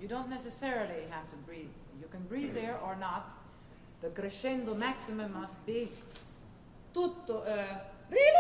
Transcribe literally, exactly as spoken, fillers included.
You don't necessarily have to breathe. You can breathe there or not. The crescendo maximum must be tutto. Uh, really?